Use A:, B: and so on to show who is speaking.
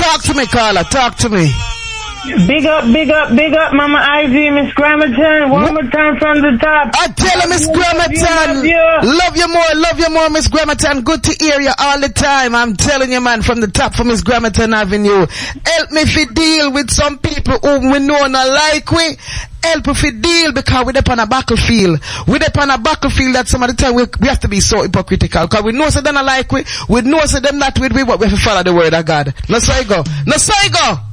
A: Talk to me, Carla. Talk to me.
B: Big up, Mama Ivy, Miss Grammerton. One more time from the top.
A: I tell her, Miss Grammerton. Love you more, Miss Grammerton. Good to hear you all the time. I'm telling you, man, from the top for Miss Grammerton Avenue. Help me to deal with some people who we know not like we. Help if we deal because we're up on a battlefield. We're up on a battlefield that some of the time we have to be so hypocritical because we know so they not like we know so them not with we, but we have to follow the word of God. No so I go.